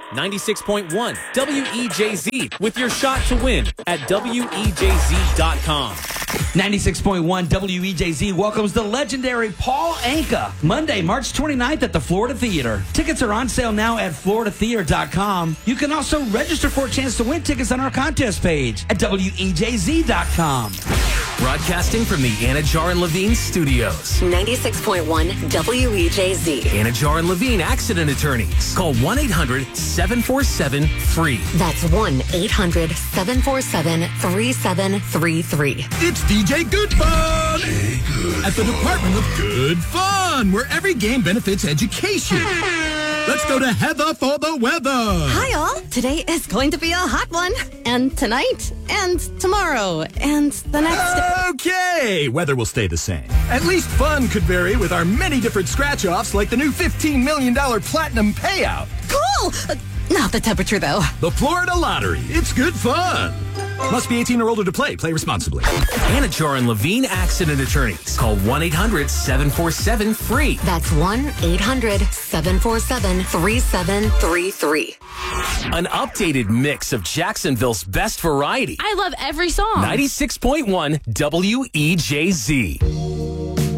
96.1 WEJZ with your shot to win at WEJZ.com. 96.1 WEJZ welcomes the legendary Paul Anka Monday, March 29th at the Florida Theater. Tickets are on sale now at floridatheater.com. You can also register for a chance to win tickets on our contest page at WEJZ.com. Broadcasting from the Anajar and Levine studios. 96.1 WEJZ. Anajar and Levine Accident Attorneys. Call 1-800-747-FREE. That's 1-800-747-3733. It's DJ Good Fun at the Department of Good Fun, where every game benefits education. Let's go to Heather for the weather. Hi, all. Today is going to be a hot one. And tonight, and tomorrow, and the next day. Okay, weather will stay the same. At least fun could vary with our many different scratch-offs, like the new $15 million platinum payout. Cool! Not the temperature, though. The Florida Lottery. It's good fun. Must be 18 or older to play. Play responsibly. Anajar and Levine Accident Attorneys. Call 1-800-747-FREE. That's 1-800-747-3733. An updated mix of Jacksonville's best variety. I love every song. 96.1 WEJZ.